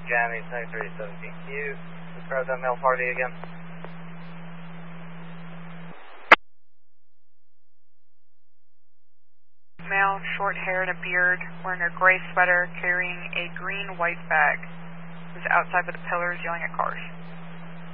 Jamie 2317Q. Describe that male party again. Male, short hair and a beard, wearing a gray sweater, carrying a green white bag. Was outside with the pillars, yelling at cars.